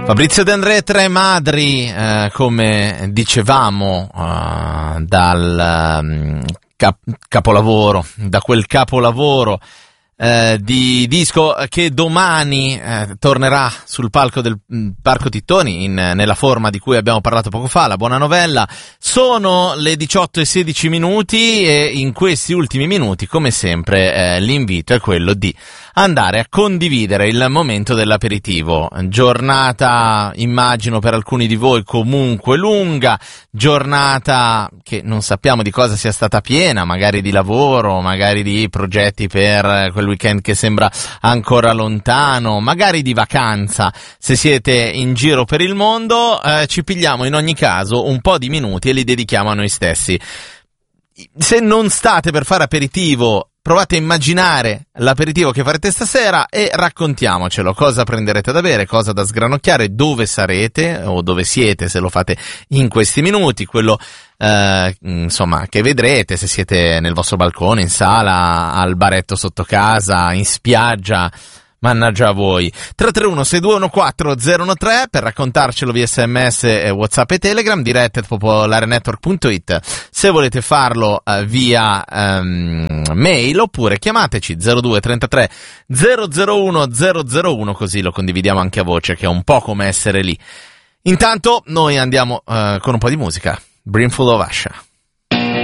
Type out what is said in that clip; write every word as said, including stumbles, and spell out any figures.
Fabrizio De André, Tre Madri, eh, come dicevamo, uh, dal um, cap- capolavoro, da quel capolavoro eh, di disco che domani eh, tornerà sul palco del mh, Parco Tittoni in, nella forma di cui abbiamo parlato poco fa, La Buona Novella. Sono le diciotto e sedici minuti e in questi ultimi minuti, come sempre, eh, l'invito è quello di andare a condividere il momento dell'aperitivo. Giornata, immagino, per alcuni di voi comunque lunga, giornata che non sappiamo di cosa sia stata piena, magari di lavoro, magari di progetti per quel weekend che sembra ancora lontano, magari di vacanza. Se siete in giro per il mondo, eh, ci pigliamo in ogni caso un po' di minuti e li dedichiamo a noi stessi. Se non state per fare aperitivo, provate a immaginare l'aperitivo che farete stasera e raccontiamocelo. Cosa prenderete da bere, cosa da sgranocchiare, dove sarete o dove siete se lo fate in questi minuti, quello eh, insomma che vedrete, se siete nel vostro balcone, in sala, al baretto sotto casa, in spiaggia. Mannaggia a voi. tre tre uno sei due uno quattro zero uno tre per raccontarcelo via sms, WhatsApp e Telegram, dirette at popolare network punto it se volete farlo uh, via um, mail, oppure chiamateci zero due trentatré zero zero uno zero zero uno, così lo condividiamo anche a voce, che è un po' come essere lì. Intanto noi andiamo uh, con un po' di musica. Brimful of Asha.